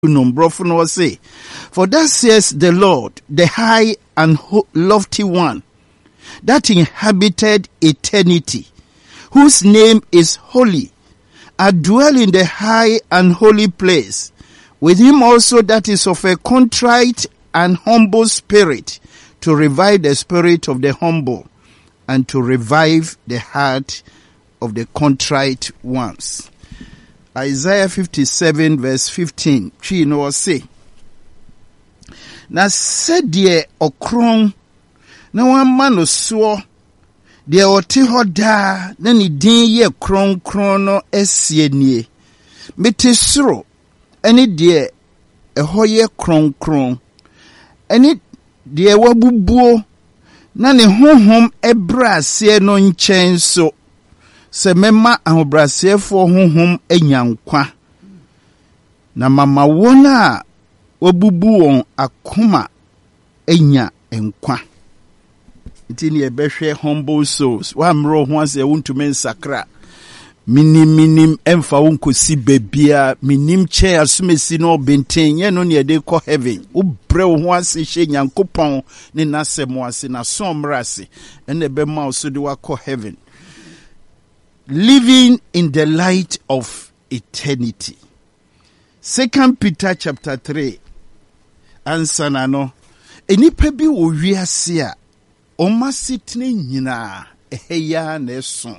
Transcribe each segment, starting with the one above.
Brofo say, for that says the Lord, the high and lofty one, that inhabited eternity, whose name is holy, I dwell in the high and holy place, with him also that is of a contrite and humble spirit, to revive the spirit of the humble, and to revive the heart of the contrite ones. Isaiah 57 verse 15. Chi no say. Na sedie okron na wama no so de oti hoda na ni din ye kronkron no esie nie. Mete soro eni de eho ye kronkron. Eni de wabubuo na ne honhom ebrase no nchen so. Se mema ahobrasefo honhom enyankwa na mama wona wabubu won akoma enya enkwa ntini ebehwe humble souls wa mro ho ase wontume nsakra minim emfa wonkosi bebia minim che asumesi no benten ye no ne de kɔ heaven wo bre wo ho ase hye nyankopɔn ne nasɛm ase na somrase ene be ma so de wakɔ heaven. Living in the light of eternity. 2 Peter chapter 3. Answer na no. Enipa bi wo wiase a omasitne nyina eheya na eso.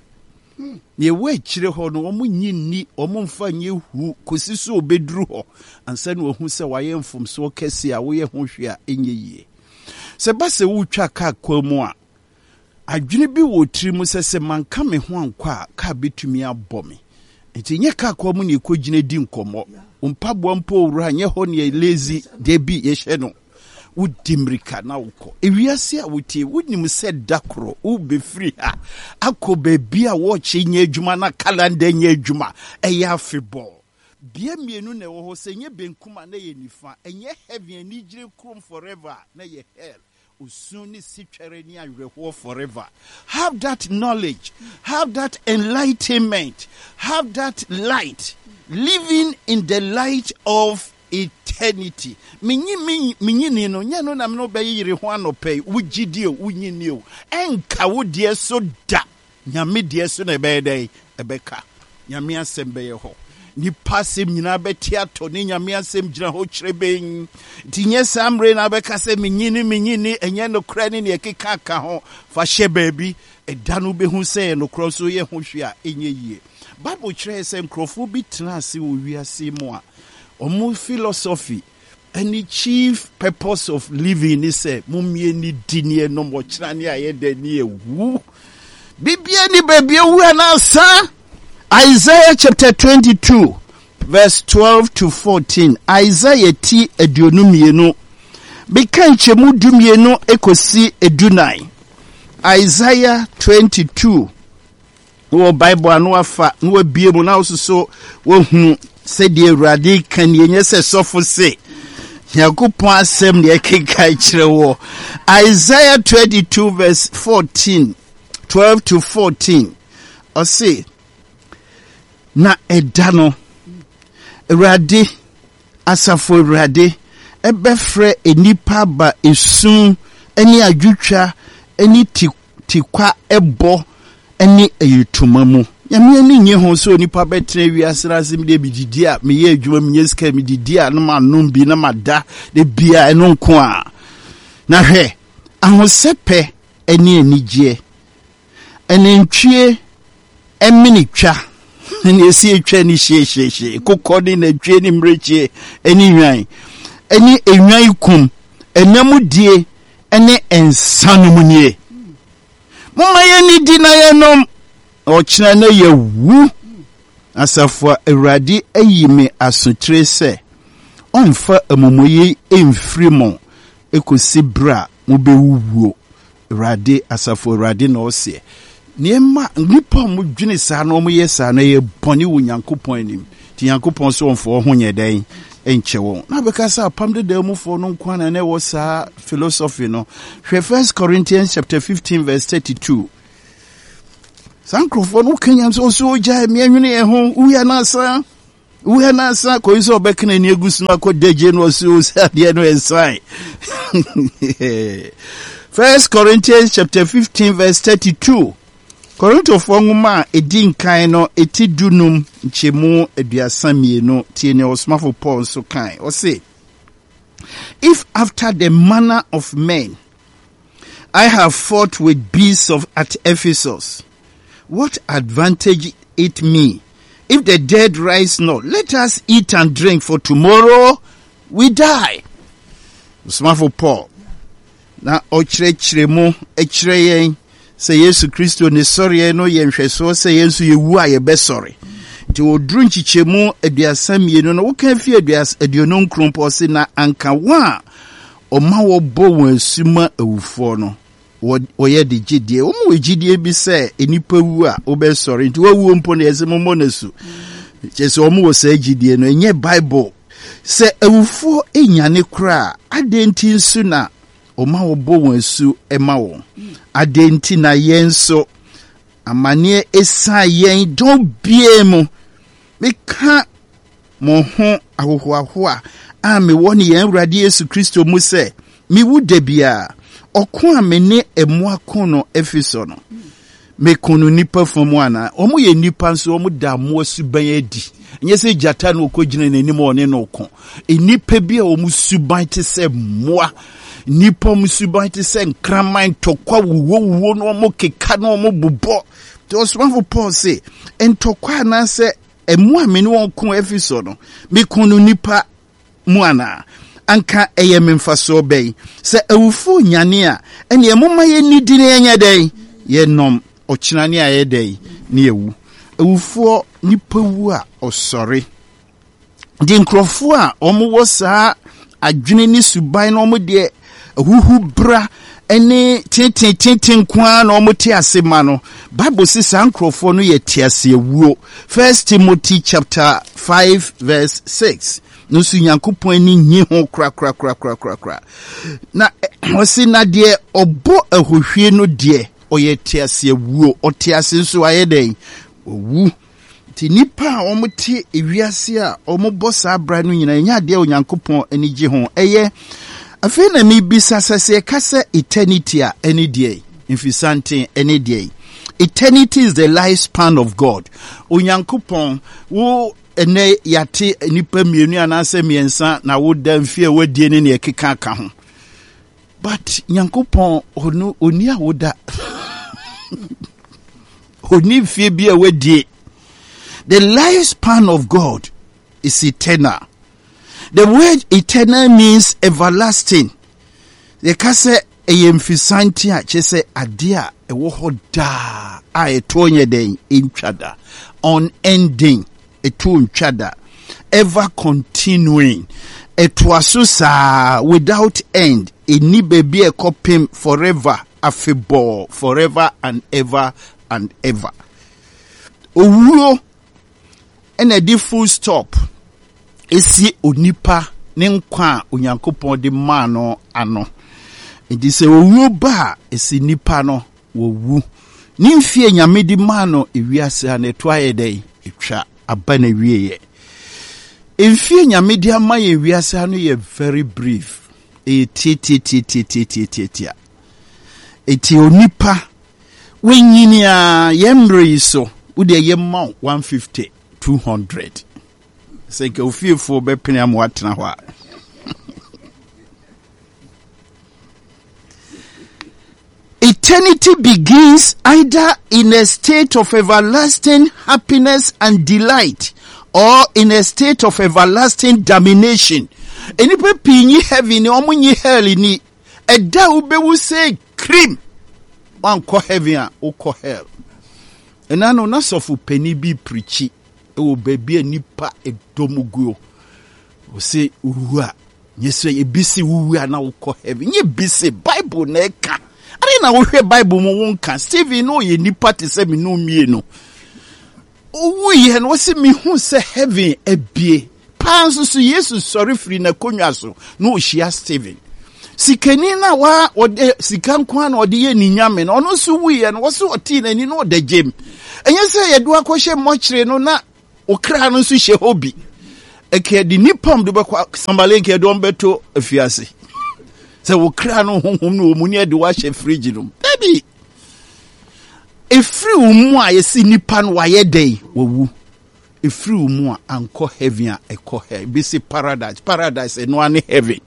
Ye we kire ho no omo nyinni omo mfa nye hu kosi so obedru ho ansa na ohu se waye mfomso kese a wo ye ho hwe a enye yie. Se ba se wo twa ka kwamu a adwene bi wo tiri mu sese manka me ho ankwa ka betumi abome enti nye ka kwa mu ne ekogine di nkomo mpabo mpo owura nye ho ne lazy de bi ye hye no udimrika na wukɔ ewiase a wotie wonim sɛ dakoro wo be free ha akɔ baabi a wɔkye nye adwuma na calendar nye adwuma ɛyɛ afebɔ bia mienu na ɛwɔ hɔ sɛ nye benkuma na yɛ nifa ɛnyɛ heaven ani gyire krom forever na yɛ hell usuni sitwere ni awerɛhoɔ forever. Have that knowledge, have that enlightenment, have that light, living in the light of eternity. Minyi no nya no na me no be yire ho anɔpɛ wugidie wunyini o enka wo de so da nyame de so na be dai ebeka nyame asɛm be ye ho ni pasem nyina beti ato ni nyame asɛm gyina ho kyereben tinye samre na beka sɛ minyini enye no kra ni ne keka ka ho fa hye baabi ɛda no behu sɛ no kro so ye ho hwe a enye yie. Bible kyerɛ sɛ nkrofo bi tena ase wo wiase mu a omo philosophy any chief purpose of living is say mumie ni dinie no mo kyerane ayɛ ni ewu bibia ni baabi ewu anasa. Isaiah chapter 22 verse 12 to 14. Isaiah ti eduonumienu beka nchemu dumienu ekosi edunai. Isaiah 22 wo Bible anu afa no abie mu na so wo hunu se de Awurade kan yenye se sofo se Yakopon asem ne ekeka kire wo. Isaiah 22 verse 14 12 to 14. I say na edano Awurade asafo Awurade ebefre enipa ba esun eni adwutwa eni tikwa ebo eni etumamu nyame ani nye ho so onipa betre wiase razim de bididi a meye adwuma menye sika mididi a no manom bi na mada de bia eno nko a na hwe ahosepe eni anigye enentwie eminitwa ni esi etwa ni hye kokodi na twa ni mreche eni hwan eni enwan kum enamudie ene ensanum nie mama ye ni di na ye nom ochina na ye wu asafo Awurade ayime asotre se onfa amomoye emfrimo ekosi bra mo bewuwo Awurade asafo Awurade na ose niema nipa mo dwene saa na mo ye saa na ye boni wo Nyankopɔn anim ti Nyankopɔn so onfo ho nye dan enche won na beka sa pam de da mu fo no nkwana na wo saa philosophy no hwe 1 Corinthians chapter 15 verse 32. Sankrofo no kanyam so so gya me anwene ye ho uya na sa we na sa ko iso obekna ni egusu na ko deje no so say no inside. 1 Corinthians chapter 15 verse 32. Korinto fonguma edin kan no etidunum nchemu eduasamienu tie ne osmafo Paul so kan. O say, if after the manner of men I have fought with beasts at Ephesus, what advantage it me? If the dead rise not, let us eat and drink, for tomorrow we die. Osmafo Paul. Na ochirechiremu echireye se Yesu Kristo ne sori no yenhweso se Yesu yewu a yebesori. Nti odru nchichemu aduasamienu no woka fi aduono nkrompo se na anka wa oma wo bo won asuma awufo no woye de gidie wo mo gidie bi se enipa wu a obesori nti wawu mpo na yesemomo nasu chese wo mo se gidie no enye Bible se awufo enyane kra adenti nsu na oma wo bo won asu ema wo adenti na yenso amane esa yen don biemu meka mo ho ahohoaho a me woni yen Awurade Yesu Kristo mu se mi wu da bia okon amene emu akono Efeso no me kunu nipa fomu ana omo ye nipa nso omo da mo suban adi nye se jata no okogina nanim one no okon enipa bia omo suban te se moa nipa omo suban te se nkraman tokwa wuwo no omo keka no omo bobọ to osmanfo Paul say entokwa na se emu amene won kon Efeso no me kunu nipa mu ana anka eyememfaso bei se awufo nyane a ene emoma ye nidi ne enya dai ye nom ochinane a ye dai ne ewu awufo nipa wu a osori di nkrofo a omo wo saa adwene ni suban no omo de ahuhu bra ene tintin kwa na omo te asema no Bible says nkrofo no ye te ase ewuo. 1 Timothy chapter 5 verse 6. No su Nyankopon ni nyi ho kra na wose na de obo ahohwie no de oye te ase ewuo o te ase so aye den owu ti nipa omote ewiase a omobo sa bra no nyina nya de Onyankopon ani gye ho eye afi na mi bisa sase kasa eternity a any day infisante any day. Eternity is the lifespan of God. Onyankopon wo ene yate nipa mienu anase miensa na wo da mfie wadie ne ekeka aka ho. But Nyankopon oni a woda oni mfie bia wadie. The lifespan of God is eternal. The word eternal means everlasting. The kase eyemfisanti a chese ade a ewo hoda a etonye den intwada unending etuntwada ever continuing etwasusa without end eni baby e kopim forever afebo forever and ever owuo ena di full stop esi onipa ne nkwa Onyankopon de ma no ano. Enti se owuo ba esi nipa no wowu ni mfie nyame di ma no ewiase ha na to aye dai etwa aba na wieye. Mfie nyame di ama ye ewiase ha no ye very brief. Eti onipa wenyini a yemre so ude yemma 150 200 say ke ofiefo be pene am watena ho a eternity begins either in a state of everlasting happiness and delight or in a state of everlasting damnation. Enipa pinyi heaven ni omunyi hell ni eda ubewu say cream wan ko heaven a uko hell. Enano na sofu peni bi preachi ewo baby nipa edomuguo o say uwa nyeso ebisi uwa na uko heaven nye bisi Bible na eka ari na wo hwe Bible mo wonka Stephen no ye nipa te se me no mie no owu ye no se mi hu se heaven ebie panso so Jesus sorry free na konwa so no hia Stephen sikani na wa ode sikan kwa na ode ye ni nyame no no so wu ye no wo so oti na ni no de gem enye se ye do akɔhye mochire no na okra no so hye hobi eke di nipam de bekwa sambale nke de ombeto afiase se wo kra no honhom no omuni de wa hye fridge no baby efri umu a yesi nipa no waye dey wawu efri umu a anko heaven a ekọ he bi si paradise eno ane heaven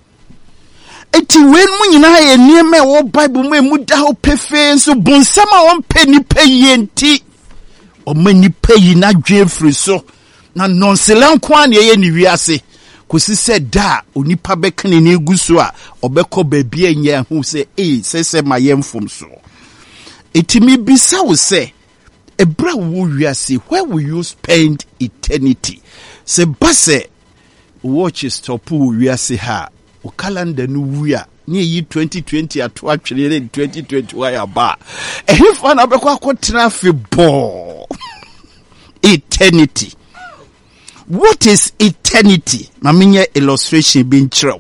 eti wen mu nyina ye niema wo bible mu da ho pefe so bonsama won pe nipa yenti o ma nipa yi na dwe fri so na nonselan kwa na ye ni wiase kosi se da onipa bekane ne guso a obekọ baabia nya hu se se ma yemfom so etimi bisa wo se ebra wo wiase where will you spend eternity se base watch stop wo wiase ha o calendar no wia ne yi 2020 ato atwere 2021 ya ba ehifa na bekọ akotena fe bo eternity. What is eternity? Maminya illustration being true.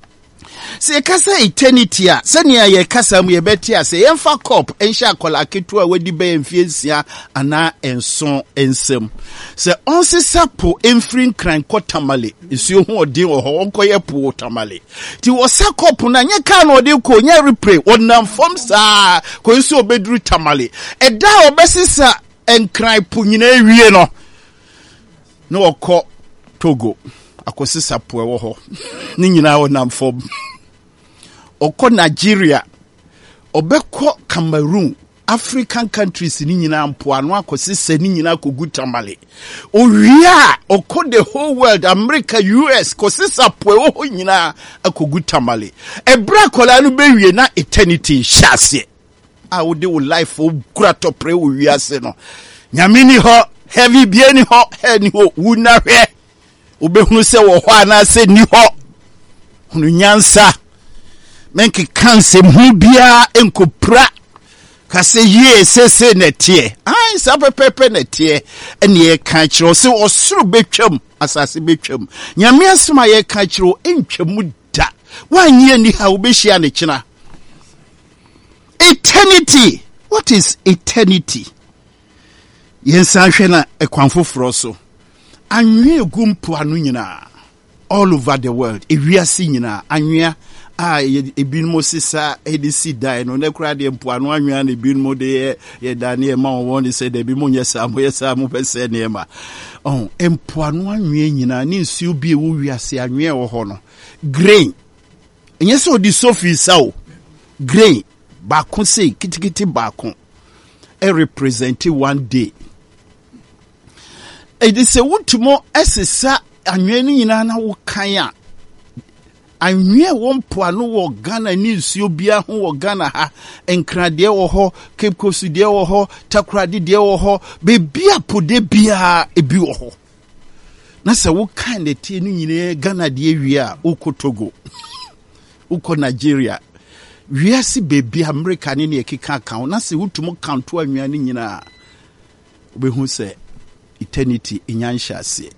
Se kasa eternity a senia ye kasa mu ye beti a se yemfa cup ensha kola ketu a wedi be mfiesia ana enson ensem se onsisa po emfrin kran kotamale esuo hu odin wo ho onkoye po tamale ti wo sa cup na nye ka na odi ko nye replay wonam form sa ko nso obeduru tamale eda obesisa enkran po nyina ewie no no okọ Togo akosisa po ewo ho ni nyina wonam form okọ Nigeria obekọ Cameroon African countries ni nyina mpoano akosisa ni nyina kogu tamale owia okọ the whole world America US kosisa po ewo nyina akogu tamale ebra kola no bewie na eternity shase a wo de wo life o kura topre wo wiase no nyamini ho heavy bieni ho eni ho wunahwe obehunu se wo ho ana se ni ho hunu nyansa menke kanse hu bia enkopra kase ye sese netie ai sa pepepe netie eni e kan kiro se osoro betwam asase betwam nyame asoma ye kan kiro entwamu da wanye ni ha obehia ne kina eternity. What is eternity? Yensa hwena ekwanfoforo so anwe egumpo anu nyina all over the world ewiase nyina anwea a ebinmo sisa edisi dai no ne kura de mpo anu anwea na ebinmo de ye dane ma won se de bi mo nyesa mo pese ne ma mpo anu anwea nyina ne nsu bi ewo wiase anwea wo ho no grain enyese odi sofi sawo grain ba ko sei kitikiti ba ko represent one day. It is a wutumo esesa anwe ni nyina na wo kan a anwe wo mpoano wo Ghana ni nsuo bia ho wo Ghana ha enkrade wo ho Cape Coast de wo ho Takoradi de wo ho be bia pode bia ebi wo ho na se wo kan de tie ni nyina Ghana de wi a Togo uko Nigeria wiase bebi America ni ne ekeka kan na se wutumo kanto anwe ni nyina obehu se eternity inyansha se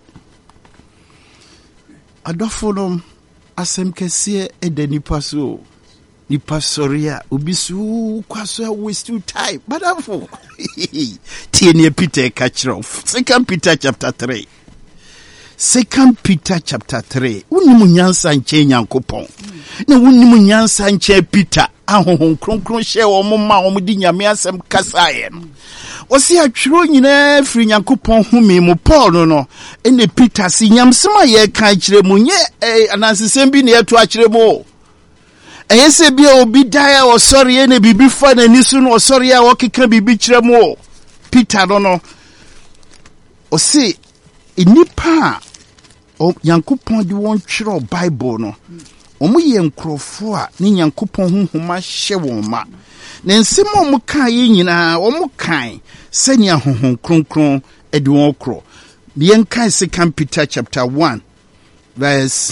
adofonom asem kese edanipa so nipa soria obisu kwaso waste time badafo tiene Peter kachro 2 Peter chapter 3 2 Peter chapter 3 unimu nyansa nche nyankopon na unimu nyansa nche Peter ahohon kronkron hye wo mma wo di nyame asem kasaye osi atwiro nyina firi nyankopon humi mu Paul no ene Peter si nyamsema ye kan kire mu nye anansesem bi ne yeto akire mu eyese bi obi dai o sori ene bibi fa na nisu no sori a wo keka bibi kire mu Peter no osi enipa o nyankopon di won twiro Bible no omu ye nkrofo a ne nyankopon honhoma hye won ma na nsemo mu kan yi nyina omu kan senya honhom kronkron edi won kro bien kan 2 Peter chapter 1 verse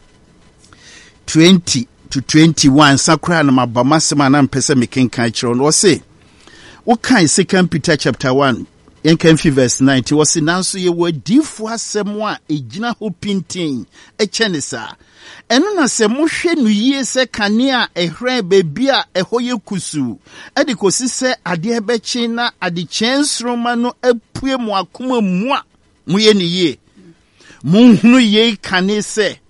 20 to 21 sakra na mabama sema na mpese mekenkan kiro no say wo kan 2 Peter chapter 1 yenkan fi verse 90 wo say nanso ye wadifu asem a egina ho pintin echenisa eno na se mohwe no yie se kane a ehran bebia ehoye kusu ade kosi se ade ebechi na ade chensroma no apue mu akoma mu a muye ne yie Munhunu ye kane se.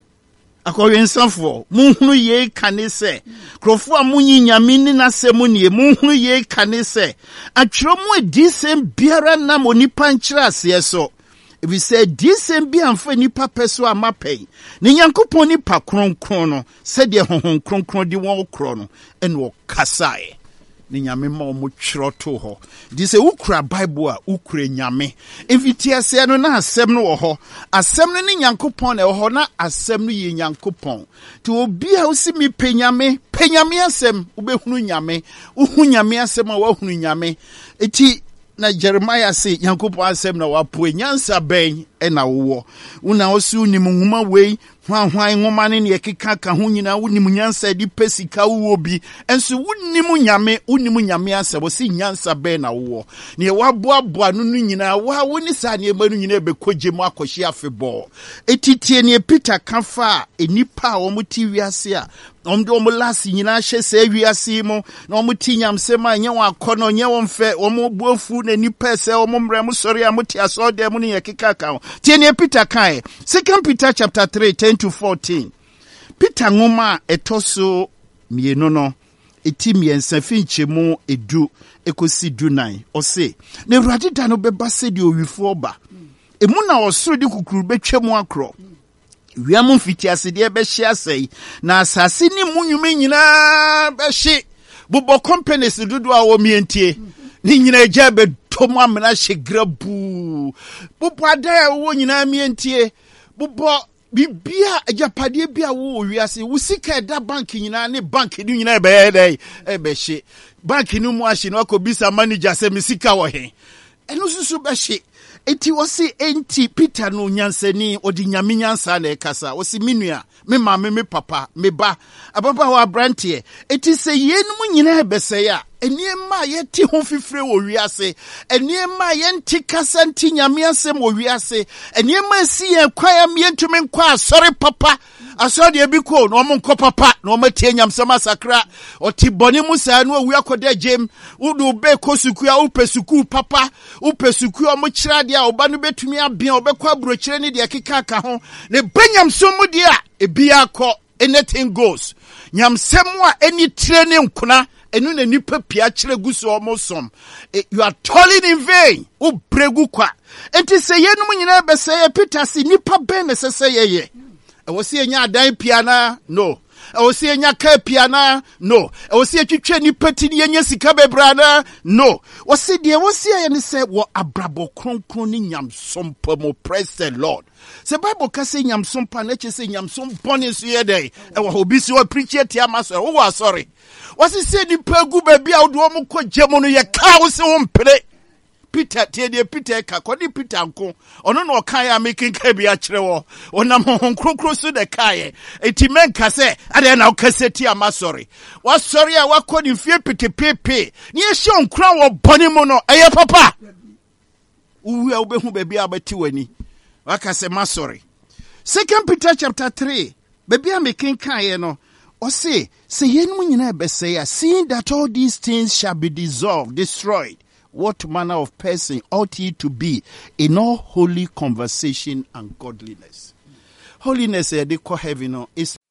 Akoyensafo, munhunu ye kane se. Krofo a munyi nyame ni n'asɛm nie, munhunu ye kane se. Atwerɛ mu adisɛm biara nam onipa nkyerɛ aseɛ so. If you say disem bi amfa nipa peso amapɛn ne Nyankopɔn nipa kronkron no sɛdeɛ honhom kronkron di wɔn korɔ no ɛna ɔkasae ne nyame ma ɔmo twerɛ to hɔ di sɛ ukura Bible a ukura nyame mfitiaseɛ no na asɛm no wɔ hɔ asɛm no ne Nyankopɔn na ɛwɔ hɔ na asɛm no yɛ Nyankopɔn to obi a osi mi penyame asɛm wobɛhunu nyame uhu nyame asɛm a wahunu nyame eti na Jeremiah say Nyankopɔn asɛm na wapoe nyansa bɛn ɛna wowɔ una osu nim nwoma wei hwan nwoma ne yɛkeka ka ho nyina wonim nyansa di pesika wo bi enso wonim nyame asɛm si nyansa bɛn na wowɔ ne waboaboa no nyina wa woni sa ne ma no nyina bɛkɔgye mu akɔhye afebɔ etitie ne Peter kafa enipa a wɔn ti wiase a omdo lasi nyina hye sɛ wiase mu na wɔn ti nyamsɛm a nyɛ wɔn akɔ no nyɛ wɔn fɛ wɔn buafu na nipa sɛ wɔn mmerɛ mu sɔre a muti asɔde mu ne yɛkeka ka tie ne Peter kan 2 Peter chapter 3 10-14 Peter ngoma etoso mienu no eti miensa finchemu edu ekosi dunan ose na Awurade da no beba se de owifo ba emu na osoro de kukuru betwemu akro wiamu fitiase de behye asai na asase ni munwume nyina behye bubo companies dodo a wo mientie ni nyina agya betom amena hyegra bu bubo ada wo nyina mientie bubo bibia ajapade bia wo wiase wo sika da bank nyina ne bank ni nyina behye bank ni mu ahye no akobisa manager se misika wo he eno susu behye eti wasi enti Peter no nyansani odi nyame nyansa na ekasa wasi minua me mama me papa me ba ababa wa brantie eti se yenum nyina ebese ya eniema yeti ho fifire wo wiase eniema yenti kasa nti nyame asem wo wiase eniema si ye kwaya mientumi nkwa asori papa asori ebiko no mo nkɔ papa no matie nyamsama sakra oti boni musa no wi akoda jem udu be kosuku a upesuku papa upesuku o mo kyira de a oba no betumi abia obekɔ abrokyire ne de keka ka ho ne banyamsom de a ebia akɔ anything goes nyamsem a eni training nkuna enu na nipa pia kyerɛ guso omosom you are toiling in vain o bregu kwa enti se yenum nyina be se Peter si nipa ben ne se ye ewosi enya adan piana no ewosi enya ka piana no ewosi etwetwe nipa ti ne enya sika bebrana no wosi de wosi aye ne se wo abrabo kronkron ni nyamsom mo praise the Lord se Bible ka se nyamsom pa na che se nyamsom bone so ye dey ewo obi si wo preach eti amaso wo sorry wosi se nipa gu ba bia wo do mo ko gyemo no ye ka wo se wo mpere Peter tie Peter ka kodi Peter nko ono na okan ya making ka bia kyerɛ wo onam honkrokro so de kae eti menka se ade na okaseti amasori wa sorry a wakodi mfie petepepe ni ehye onkran wo bone mu no eye papa uwi a obehu ba bia abati wani waka se masori 2 Peter chapter 3 ba bia making kae no o say yenum nyina ebese ya seeing that all these things shall be dissolved destroyed. What manner of person ought ye to be in all holy conversation and godliness? Holiness, they call heaven, is